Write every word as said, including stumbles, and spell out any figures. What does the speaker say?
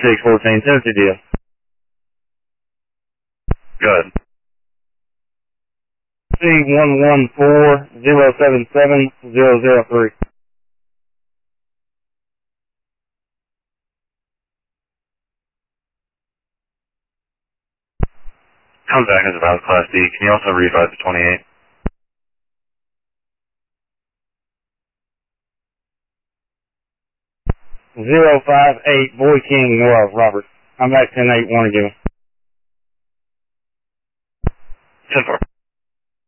six fourteen, Tennessee deal. Good. C one one four zero seven seven zero zero three. Comes back as about Class D. Can you also revise to twenty-eight? Zero five eight Boy King Love, Robert. I'm back ten eight, one again.